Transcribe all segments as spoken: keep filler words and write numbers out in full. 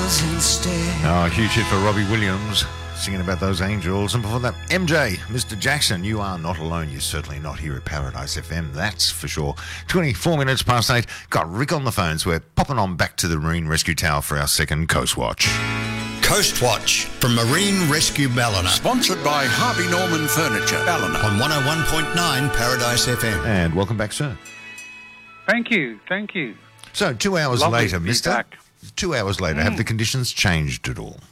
angels instead. Oh, a huge hit for Robbie Williams, singing about those angels. And before that, M J, Mister Jackson, you are not alone. You're certainly not here at Paradise F M, that's for sure. twenty-four minutes past eight. Got Rick on the phones. We're popping on back to the Marine Rescue Tower for our second Coast Watch. Coast Watch from Marine Rescue Ballina. Sponsored by Harvey Norman Furniture, Ballina. On one oh one point nine Paradise F M. And welcome back, sir. Thank you, thank you. So, two hours Lovely later, to be mister. back. Two hours later, mm. have the conditions changed at all?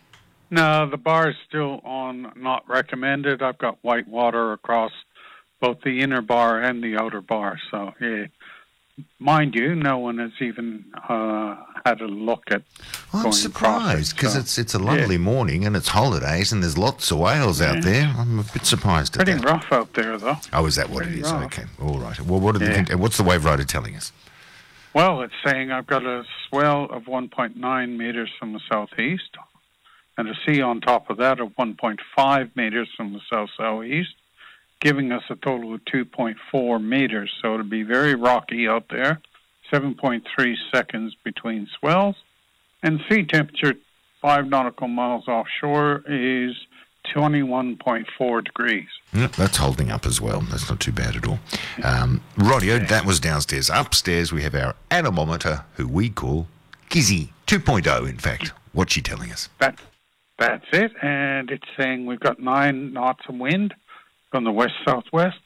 No, the bar is still on not recommended. I've got white water across both the inner bar and the outer bar. So, yeah, mind you, no one has even uh, had a look at well, going I'm surprised because so, it's it's a lovely yeah. morning and it's holidays and there's lots of whales yeah. out there. I'm a bit surprised at Pretty that. rough out there, though. Oh, is that what Pretty it is? rough. Okay, all right. Well, what are yeah. the, what's the wave rider telling us? Well, it's saying I've got a swell of one point nine meters from the southeast and a sea on top of that of one point five meters from the south-southeast, giving us a total of two point four meters. So it'll be very rocky out there, seven point three seconds between swells. And sea temperature, five nautical miles offshore, is twenty-one point four degrees. Yep, that's holding up as well. That's not too bad at all. Um, Radio, that was downstairs. Upstairs, we have our anemometer, who we call Kizzy two point oh, in fact. What's she telling us? That, that's it. And it's saying we've got nine knots of wind from the west-southwest.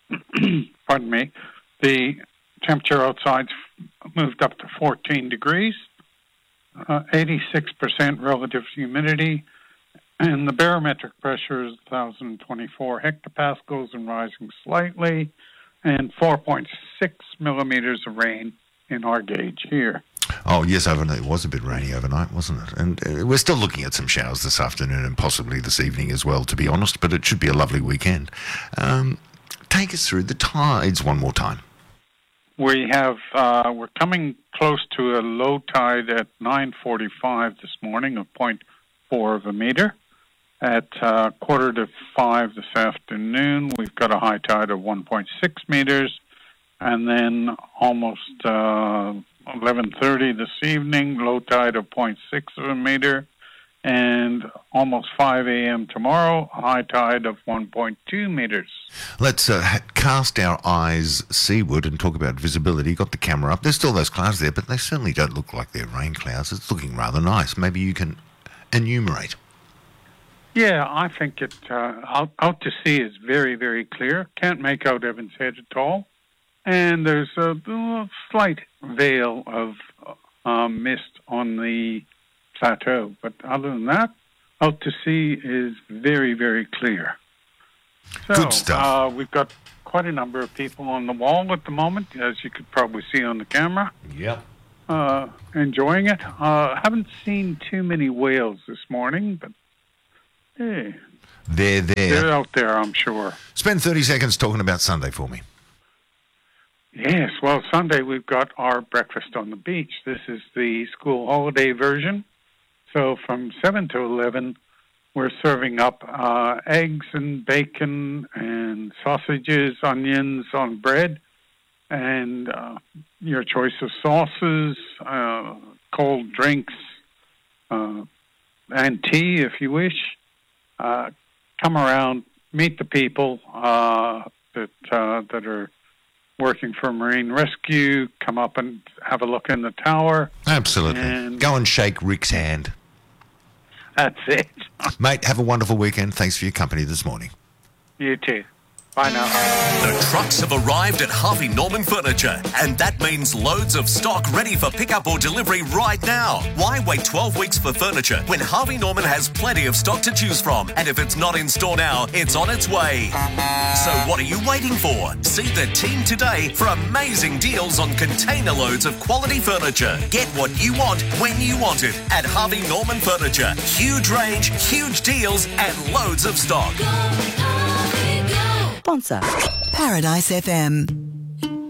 Pardon me. The temperature outside's moved up to fourteen degrees, uh, eighty-six percent relative humidity, and the barometric pressure is one thousand twenty-four hectopascals and rising slightly, and four point six millimeters of rain in our gauge here. Oh, yes, overnight. It was a bit rainy overnight, wasn't it? And uh, we're still looking at some showers this afternoon and possibly this evening as well, to be honest, but it should be a lovely weekend. Um, take us through the tides one more time. We have, uh, we're coming close to a low tide at nine forty-five this morning of zero point four of a meter. At uh, quarter to five this afternoon, we've got a high tide of one point six meters, and then almost uh, eleven thirty this evening, low tide of zero point six of a meter, and almost five a.m. tomorrow, a high tide of one point two meters. Let's uh, cast our eyes seaward and talk about visibility. Got the camera up. There's still those clouds there, but they certainly don't look like they're rain clouds. It's looking rather nice. Maybe you can enumerate. Yeah, I think it uh, out, out to sea is very, very clear. Can't make out Evans Head at all. And there's a, a slight veil of uh, mist on the plateau. But other than that, out to sea is very, very clear. So, Good stuff. Uh, we've got quite a number of people on the wall at the moment, as you could probably see on the camera. Yep. Uh, enjoying it. Uh, haven't seen too many whales this morning, but hey, They're there. they're out there, I'm sure. Spend thirty seconds talking about Sunday for me. Yes, well, Sunday we've got our breakfast on the beach. This is the school holiday version. So from seven to eleven, we're serving up uh, eggs and bacon and sausages, onions on bread, and uh, your choice of sauces, uh, cold drinks, uh, and tea if you wish. Uh, come around, meet the people uh, that uh, that are working for Marine Rescue. Come up and have a look in the tower. Absolutely. And Go and shake Rick's hand. That's it. Mate, have a wonderful weekend. Thanks for your company this morning. You too. Bye now. The trucks have arrived at Harvey Norman Furniture, and that means loads of stock ready for pickup or delivery right now. Why wait twelve weeks for furniture when Harvey Norman has plenty of stock to choose from? And if it's not in store now, it's on its way. So what are you waiting for? See the team today for amazing deals on container loads of quality furniture. Get what you want when you want it at Harvey Norman Furniture. Huge range, huge deals, and loads of stock. Sponsor Paradise F M.